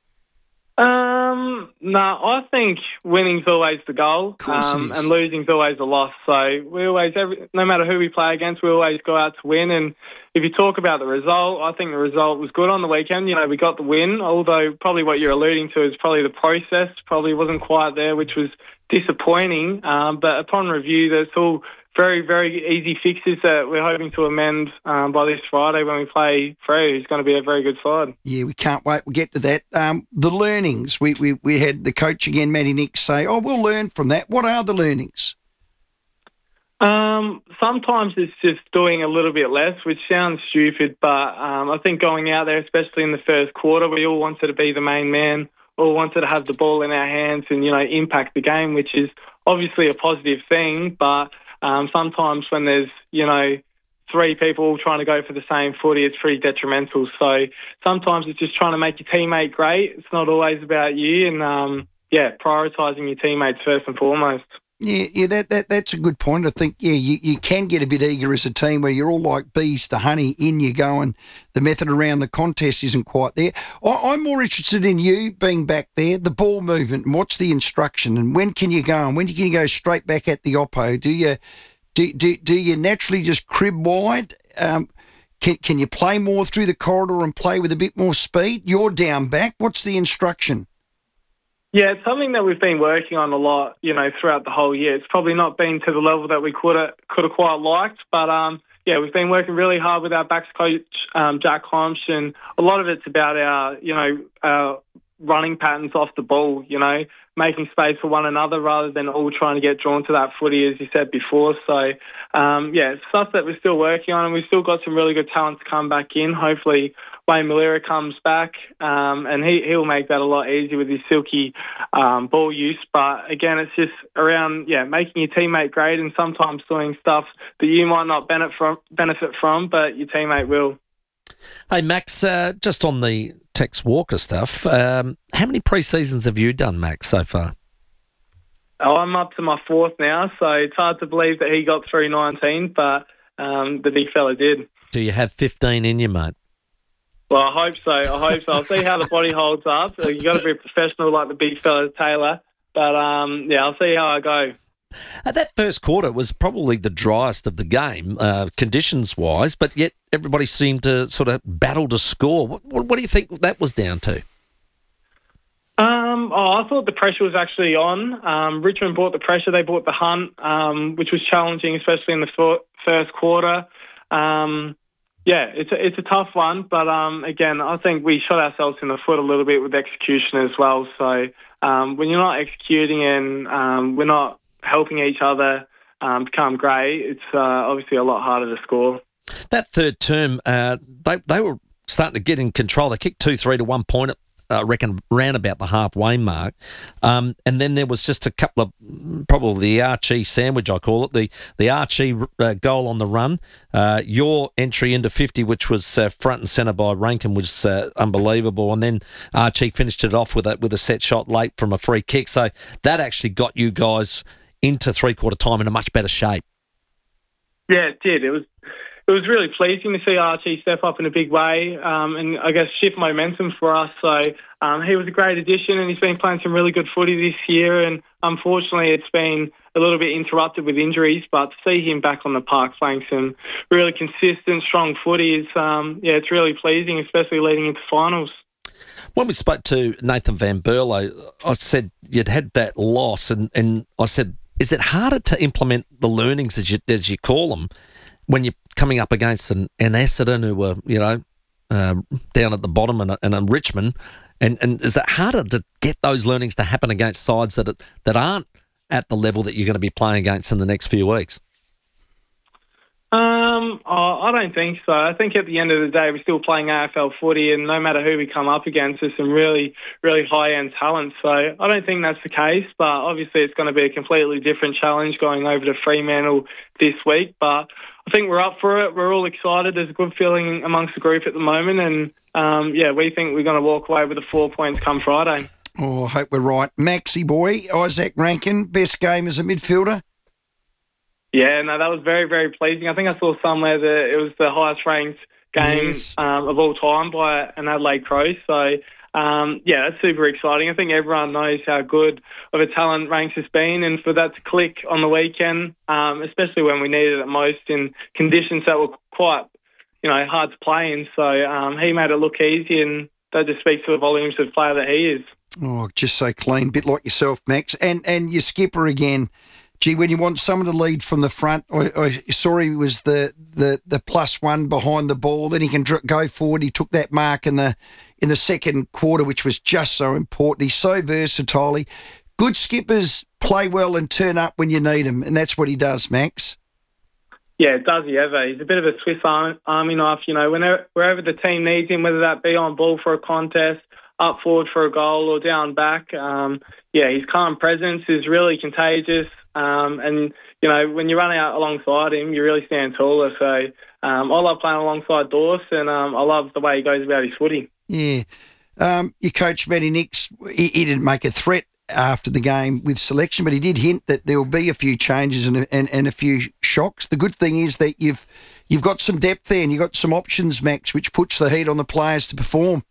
No, I think winning's always the goal, and losing's always a loss. So we always, no matter who we play against, we always go out to win. And if you talk about the result, I think the result was good on the weekend. We got the win, although probably what you're alluding to is probably the process probably wasn't quite there, which was disappointing. But upon review, there's all very, very easy fixes that we're hoping to amend by this Friday when we play Freo, who's going to be a very good side. Yeah, we can't wait. We'll get to that. The learnings. We had the coach again, Matty Nick, say, we'll learn from that. What are the learnings? Sometimes it's just doing a little bit less, which sounds stupid, but I think going out there, especially in the first quarter, we all wanted to be the main man, all wanted to have the ball in our hands and, impact the game, which is obviously a positive thing, but sometimes when there's, three people trying to go for the same footy, it's pretty detrimental. So sometimes it's just trying to make your teammate great. It's not always about you and, prioritising your teammates first and foremost. Yeah, that's a good point. I think, you can get a bit eager as a team where you're all like bees to honey, in you go, and the method around the contest isn't quite there. I'm more interested in you being back there, the ball movement, and what's the instruction, and when can you go, and when can you go straight back at the oppo? Do you naturally just crib wide? Can you play more through the corridor and play with a bit more speed? You're down back. What's the instruction? Yeah, it's something that we've been working on a lot, throughout the whole year. It's probably not been to the level that we could have quite liked, but we've been working really hard with our backs coach, Jack Holmes, and a lot of it's about our running patterns off the ball, making space for one another rather than all trying to get drawn to that footy, as you said before. So, it's stuff that we're still working on, and we've still got some really good talent to come back in. Hopefully, Wayne Malera comes back, and he'll make that a lot easier with his silky ball use. But again, it's just around making your teammate great, and sometimes doing stuff that you might not benefit from, but your teammate will.
Hey Max, just on the Tex Walker stuff, how many pre-seasons have you done, Max, so far?
Oh, I'm up to my 4th now, so it's hard to believe that he got through 19, but the big fella did.
Do you have 15 in you, mate?
Well, I hope so. I'll see how the body holds up. You've got to be a professional like the big fella Taylor. But, I'll see how I go.
That first quarter was probably the driest of the game, conditions-wise, but yet everybody seemed to sort of battle to score. What do you think that was down to?
I thought the pressure was actually on. Richmond brought the pressure. They brought the hunt, which was challenging, especially in the first quarter. It's a tough one, but again, I think we shot ourselves in the foot a little bit with execution as well. So when you're not executing and we're not helping each other become great, it's obviously a lot harder to score.
That third term, they were starting to get in control. They kicked 2-3 to 1 point, I reckon, round about the halfway mark. And then there was just a couple of, probably the Archie sandwich, I call it, the Archie goal on the run. Your entry into 50, which was front and centre by Rankin, was unbelievable. And then Archie finished it off with a set shot late from a free kick. So that actually got you guys into three-quarter time in a much better shape.
Yeah, it did. It was really pleasing to see Archie step up in a big way and I guess shift momentum for us. So he was a great addition, and he's been playing some really good footy this year, and unfortunately it's been a little bit interrupted with injuries, but to see him back on the park playing some really consistent, strong footy is, it's really pleasing, especially leading into finals.
When we spoke to Nathan Van Berlo, I said you'd had that loss, and I said, is it harder to implement the learnings, as you call them, when you're coming up against an Essendon who were, down at the bottom and Richmond, and is it harder to get those learnings to happen against sides that aren't at the level that you're going to be playing against in the next few weeks?
I don't think so. I think at the end of the day, we're still playing AFL footy, and no matter who we come up against, there's some really, really high-end talent. So I don't think that's the case, but obviously it's going to be a completely different challenge going over to Fremantle this week. But I think we're up for it. We're all excited. There's a good feeling amongst the group at the moment, and we think we're going to walk away with the 4 points come Friday.
Oh, I hope we're right. Maxie boy, Isaac Rankin, best game as a midfielder?
Yeah, no, that was very, very pleasing. I think I saw somewhere that it was the highest ranked game of all time by an Adelaide Crows. So, that's super exciting. I think everyone knows how good of a talent Ranks has been, and for that to click on the weekend, especially when we needed it most in conditions that were quite, hard to play in. So he made it look easy, and that just speaks to the volumes of player that he is.
Oh, just so clean, bit like yourself, Max. And your skipper again. Gee, when you want someone to lead from the front, I saw he was the +1 behind the ball. Then he can go forward. He took that mark in the second quarter, which was just so important. He's so versatile. Good skippers play well and turn up when you need them, and that's what he does, Max.
Yeah, does he ever? He's a bit of a Swiss Army knife, wherever the team needs him, whether that be on ball for a contest, up forward for a goal, or down back. His calm presence is really contagious. And when you run out alongside him, you really stand taller. So I love playing alongside Dorse, and I love the way he goes about his footy.
Yeah. Your coach, Matty Nicks, he didn't make a threat after the game with selection, but he did hint that there will be a few changes and a few shocks. The good thing is that you've got some depth there, and you've got some options, Max, which puts the heat on the players to perform.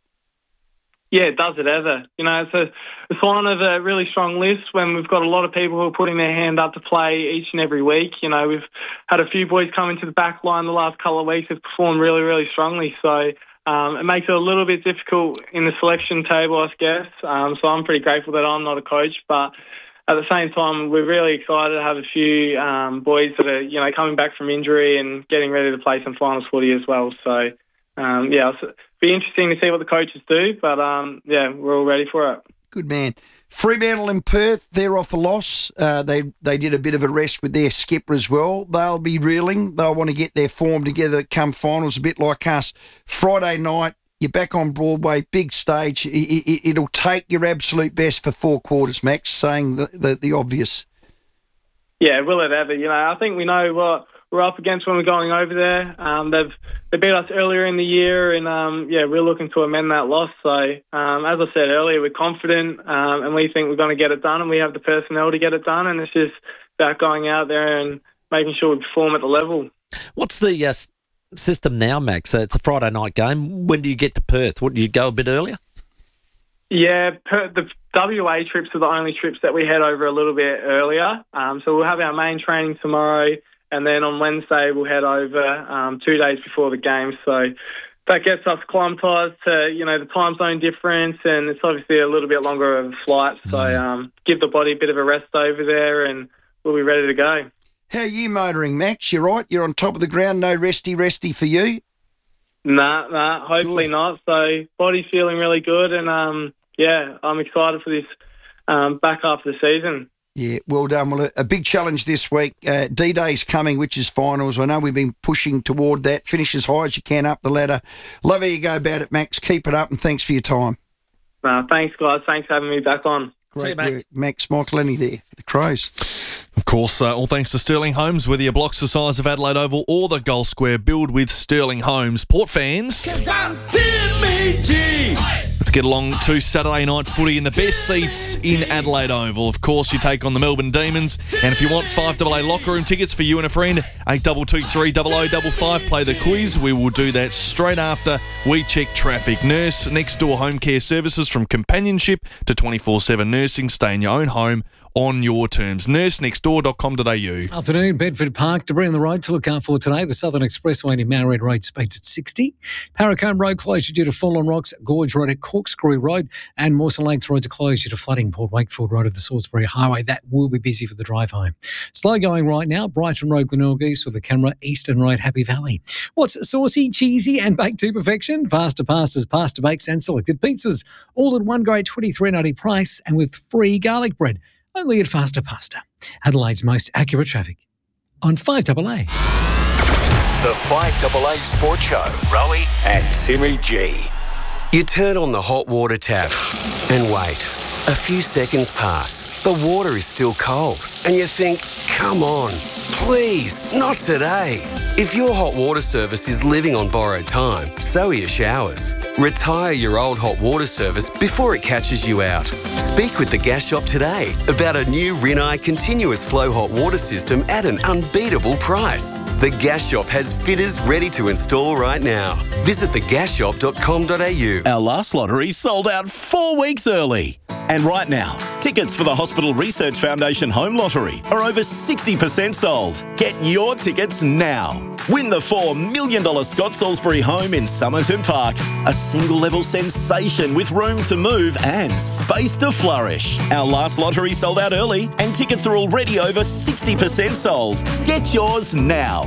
Yeah, does it ever? It's a sign of a really strong list when we've got a lot of people who are putting their hand up to play each and every week. We've had a few boys come into the back line the last couple of weeks who've performed really, really strongly. So, it makes it a little bit difficult in the selection table, I guess. So I'm pretty grateful that I'm not a coach, but at the same time, we're really excited to have a few boys that are, coming back from injury and getting ready to play some finals footy as well. So, it'll be interesting to see what the coaches do, but, we're all ready for it.
Good man. Fremantle in Perth, they're off a loss. They did a bit of a rest with their skipper as well. They'll be reeling. They'll want to get their form together come finals, a bit like us. Friday night, you're back on Broadway, big stage. It'll take your absolute best for 4 quarters, Max, saying the obvious.
Yeah, will it ever? I think we know what we're up against when we're going over there. They beat us earlier in the year, and we're looking to amend that loss. So, as I said earlier, we're confident, and we think we're going to get it done, and we have the personnel to get it done. And it's just about going out there and making sure we perform at the level.
What's the system now, Max? It's a Friday night game. When do you get to Perth? Do you go a bit earlier?
Yeah, the WA trips are the only trips that we head over a little bit earlier. So we'll have our main training tomorrow, and then on Wednesday we'll head over 2 days before the game. So that gets us acclimatised to, the time zone difference, and it's obviously a little bit longer of a flight. So give the body a bit of a rest over there, and we'll be ready to go.
How are you motoring, Max? You're right? You're on top of the ground, no resty for you?
Nah, hopefully not. So body's feeling really good, and I'm excited for this back half of the season.
Yeah, well done. Well, a big challenge this week. D-Day's coming, which is finals. I know we've been pushing toward that. Finish as high as you can up the ladder. Love how you go about it, Max. Keep it up, and thanks for your time.
Thanks, guys. Thanks for having me back on.
Great work. Max Michelini there for the Crows.
Of course, all thanks to Sterling Homes. Whether your block's the size of Adelaide Oval or the Gold Square, build with Sterling Homes. Port fans, 'cause I'm Timmy G. Let's get along to Saturday night footy in the best seats in Adelaide Oval. Of course, you take on the Melbourne Demons. And if you want 5AA locker room tickets for you and a friend, 8223 0055, play the quiz. We will do that straight after we check traffic. Nurse Next Door Home Care Services, from companionship to 24/7 nursing. Stay in your own home on your terms. nursenextdoor.com.au.
Afternoon, Bedford Park. Debris on the road to look out for today. The Southern Expressway in Mount Road speeds at 60. Paracombe Road closure due to Fallen Rocks. Gorge Road at Corkscrew Road. And Mawson Lakes Road to close due to flooding. Port Wakefield Road at the Salisbury Highway. That will be busy for the drive home. Slow going right now. Brighton Road, Glenelg East with the camera. Eastern Road, Happy Valley. What's saucy, cheesy and baked to perfection? Faster pastas, pasta bakes and selected pizzas. All at one great $23.90 price and with free garlic bread. Only at Faster Pasta. Adelaide's most accurate traffic on 5AA.
The 5AA Sports Show. Rowie and Timmy G.
You turn on the hot water tap and wait. A few seconds pass. The water is still cold. And you think, come on, please, not today. If your hot water service is living on borrowed time, so are your showers. Retire your old hot water service before it catches you out. Speak with the Gas Shop today about a new Rinnai continuous flow hot water system at an unbeatable price. The Gas Shop has fitters ready to install right now. Visit thegasshop.com.au.
Our last lottery sold out 4 weeks early. And right now, tickets for the Hospital Research Foundation Home Lottery are over 60% sold. Get your tickets now. Win the $4 million Scott Salisbury home in Somerton Park. A single-level sensation with room to move and space to flourish. Our last lottery sold out early and tickets are already over 60% sold. Get yours now.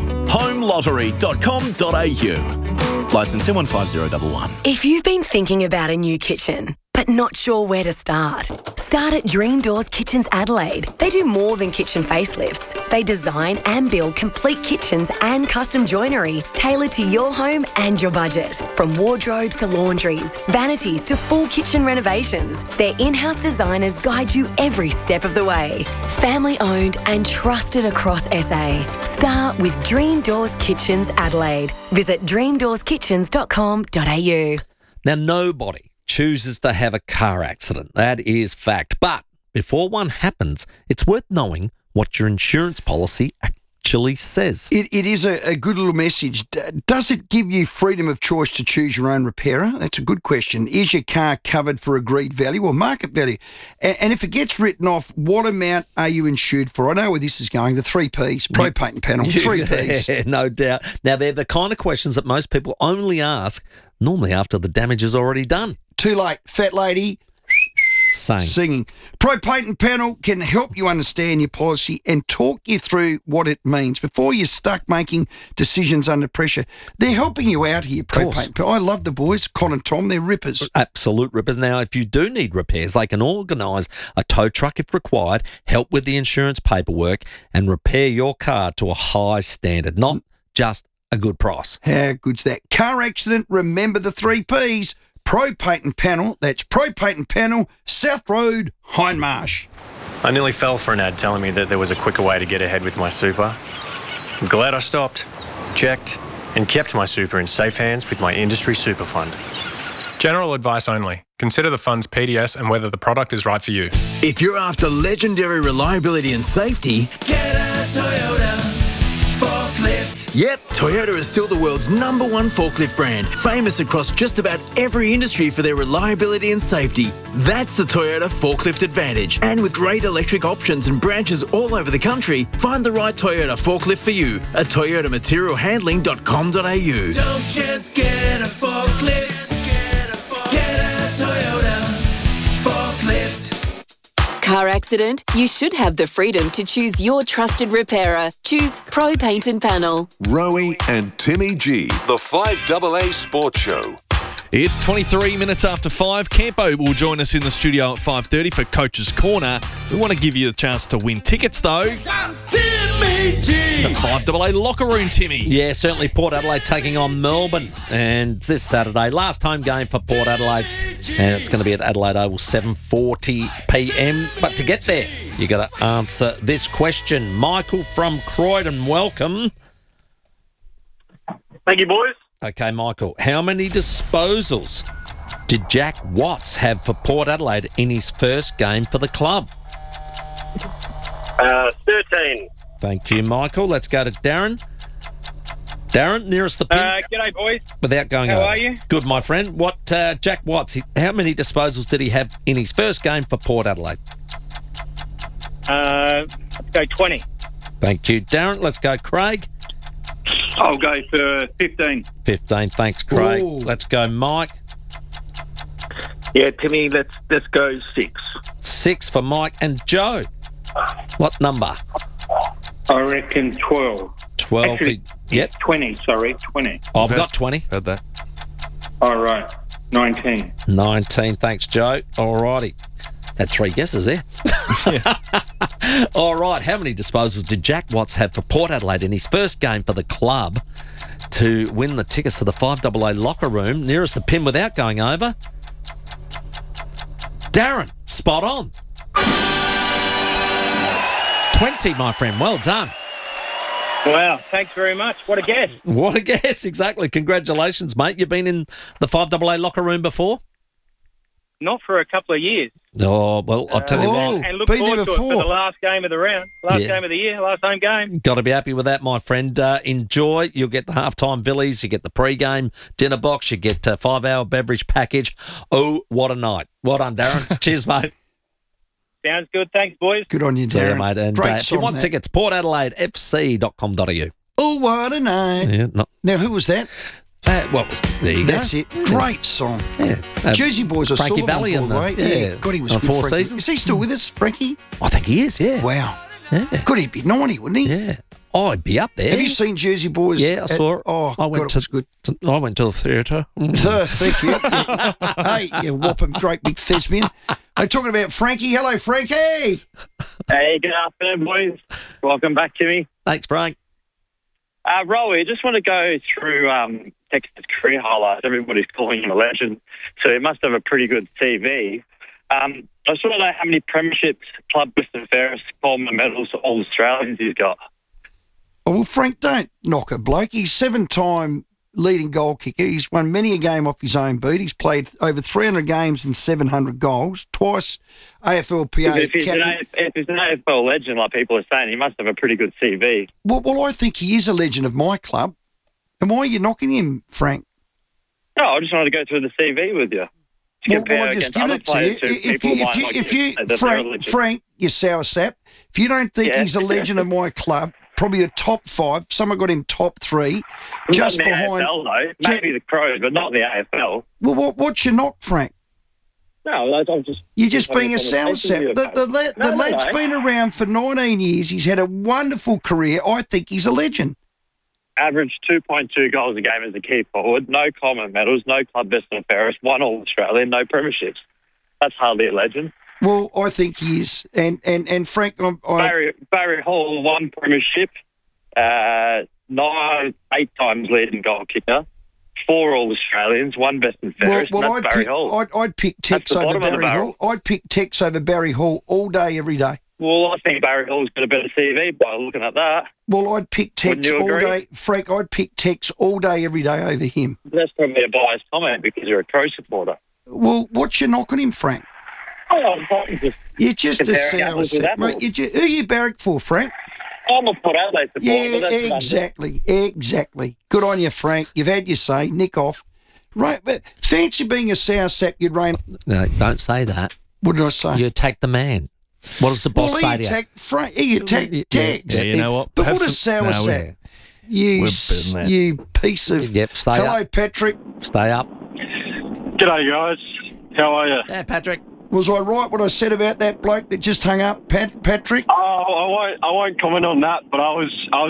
homelottery.com.au. Licence M150111.
If you've been thinking about a new kitchen, but not sure where to start, start at Dream Doors Kitchens Adelaide. They do more than kitchen facelifts. They design and build complete kitchens and custom joinery tailored to your home and your budget. From wardrobes to laundries, vanities to full kitchen renovations, their in-house designers guide you every step of the way. Family owned and trusted across SA. Start with Dream Doors Kitchens Adelaide. Visit dreamdoorskitchens.com.au.
Now, nobody chooses to have a car accident. That is fact. But before one happens, it's worth knowing what your insurance policy actually says.
It is a good little message. Does it give you freedom of choice to choose your own repairer? That's a good question. Is your car covered for agreed value or market value? And if it gets written off, what amount are you insured for? I know where this is going. The 3 Ps, Pro Paint and Panel, 3 Ps.
Yeah, no doubt. Now, they're the kind of questions that most people only ask normally after the damage is already done.
Too late, fat lady.
Singing.
Pro Paint and Panel can help you understand your policy and talk you through what it means before you're stuck making decisions under pressure. They're helping you out here, Pro Paint and Panel. I love the boys, Con and Tom. They're rippers.
Absolute rippers. Now, if you do need repairs, they can organise a tow truck if required, help with the insurance paperwork, and repair your car to a high standard, not just a good price.
How good's that? Car accident, remember the 3 Ps. Pro Paint and Panel. That's Pro Paint and Panel, South Road, Hindmarsh.
I nearly fell for an ad telling me that there was a quicker way to get ahead with my super. I'm glad I stopped, checked, and kept my super in safe hands with my industry super fund.
General advice only. Consider the fund's PDS and whether the product is right for you.
If you're after legendary reliability and safety, get a Toyota forklift. Yep, Toyota is still the world's #1 forklift brand, famous across just about every industry for their reliability and safety. That's the Toyota Forklift Advantage. And with great electric options and branches all over the country, find the right Toyota forklift for you at toyotamaterialhandling.com.au.
Don't just get a forklift, get a Toyota forklift.
Car accident? You should have the freedom to choose your trusted repairer. Choose Pro Paint and Panel.
Rowie and Timmy G, the 5AA Sports Show.
It's 23 minutes after 5. Campo will join us in the studio at 5:30 for Coach's Corner. We want to give you a chance to win tickets, though.
Timmy G!
The 5AA Locker Room, Timmy.
Yeah, certainly Port Adelaide taking on Melbourne. And this Saturday, last home game for Port Adelaide. And it's going to be at Adelaide Oval, 7:40 p.m. But to get there, you got to answer this question. Michael from Croydon, welcome.
Thank you, boys.
Okay, Michael, how many disposals did Jack Watts have for Port Adelaide in his first game for the club?
13.
Thank you, Michael. Let's go to Darren. Darren, nearest the pin.
G'day, boys.
Without going
How
over.
are you?
Good, my friend. What Jack Watts, how many disposals did he have in his first game for Port Adelaide?
Let's go 20.
Thank you, Darren. Let's go, Craig.
I'll go for 15.
15. Thanks, Craig.
Ooh.
Let's go, Mike.
Yeah, Timmy, let's go 6.
6 for Mike. And Joe, what number?
I reckon 12.
12.
Actually,
Yep.
20, sorry, 20.
I've got 20.
Heard that.
All right, 19.
19. Thanks, Joe. All righty. Had 3 guesses there. All right. How many disposals did Jack Watts have for Port Adelaide in his first game for the club to win the tickets to the 5AA Locker Room? Nearest the pin without going over. Darren, spot on. 20, my friend. Well done.
Wow, thanks very much. What a guess.
What a guess. Exactly. Congratulations, mate. You've been in the 5AA Locker Room before?
Not for a couple of years.
Oh, well, I'll tell you what.
And look forward to it for the last game of the round, last
Yeah.
game of the year, last home game.
Got to be happy with that, my friend. Enjoy. You'll get the halftime villies. You get the pre-game dinner box. You get a 5-hour beverage package. Oh, what a night. Well done, Darren. Cheers, mate.
Sounds good. Thanks, boys.
Good on you,
See you,
Darren.
mate. And
Great
if you
song,
want
that.
tickets, portadelaidefc.com.au.
Oh, what a night.
Yeah,
Now, who was that?
Well, there you go.
That's it. Great song.
Yeah.
Jersey Boys are
Frankie
sort of
Valli
on
and
Broadway.
the-
Yeah,
yeah,
God, he was
on
good.
Four
Frankie.
Seasons.
Is he still with us, Frankie?
I think he is, yeah.
Wow.
Yeah.
God, he'd be 90, wouldn't he?
Yeah. Oh, I'd be up there.
Have you seen Jersey Boys?
Yeah, I saw it.
Oh,
I went
God, it was good.
I went to the theatre.
Thank you. Hey, you whopping great big thespian. I'm talking about Frankie. Hello, Frankie.
Hey, good afternoon, boys. Welcome back to me.
Thanks, Frank.
Rowie, I just want to go through Texas career highlights. Everybody's calling him a legend, so he must have a pretty good CV. I just want to know how many premierships, club best and fairest, Coleman medals, All Australians he's got.
Oh, well, Frank, don't knock a bloke. He's 7-time leading goal kicker. He's won many a game off his own boot. He's played over 300 games and 700 goals, twice AFLPA
If he's an AFL legend, like people are saying, he must have a pretty good CV.
Well, I think he is a legend of my club. And why are you knocking him, Frank?
No, I just wanted to go through the CV with you.
Well, I just give it to you. Frank, you sour sap, if you don't think he's a legend of my club, probably a top 5, someone got him top 3, just
not in the
behind.
AFL, though. Maybe the Crows, but not the AFL.
Well, what's your knock, Frank?
No, I'm just...
You're just being a sour sap. The lad's been around for 19 years. He's had a wonderful career. I think he's a legend.
Averaged 2.2 goals a game as a key forward, no common medals, no club best and fairest, won all Australian, no premierships. That's hardly a legend.
Well, I think he is. And Frank,
Barry Hall, 1 premiership, 8 times leading goal kicker, 4 all Australians, 1 best and fairest, and that's Barry Hall.
I'd pick Tex over Barry Hall. I'd pick Tex over Barry Hall all day, every day.
Well, I think Barry Hall's got a better CV by looking at that.
Well, I'd pick Tex all day. Frank, I'd pick Tex all day, every day over him.
That's probably a biased comment because you're a Crow supporter.
Well, what's your knock on him, Frank? You're just a sour sap, mate. Who are you barrack for, Frank?
I'm a Port Adelaide supporter.
Yeah, exactly. Good on you, Frank. You've had your say. Nick off. Right, but fancy being a sour sap, you'd rain.
No, don't say that.
What did I say?
You attack the man. What does the boss say to you?
Frank, he attacked Tex.
Yeah, you know what?
But what a sour sap. You piece of...
Yep, stay
Hello,
up.
Patrick.
Stay up.
G'day, guys. How are you?
Yeah, Patrick.
Was I right what I said about that bloke that just hung up, Patrick?
Oh, I won't comment on that, but I was